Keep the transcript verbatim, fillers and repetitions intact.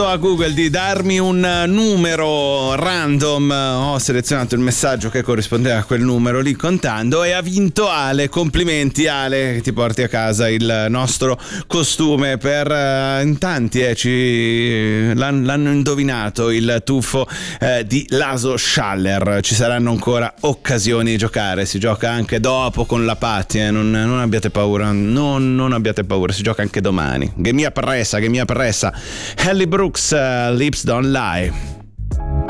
a Google di darmi un numero random, ho selezionato il messaggio che corrispondeva a quel numero lì contando e ha vinto Ale. Complimenti Ale, che ti porti a casa il nostro costume per uh, in tanti eh, ci, l'hanno, l'hanno indovinato il tuffo eh, di Laso Schaller. Ci saranno ancora occasioni di giocare, si gioca anche dopo con la Patti, eh. non, non abbiate paura, non, non abbiate paura, si gioca anche domani. Che mia pressa, che mia pressa. Halle Brooks, uh, Lips Don't Lie.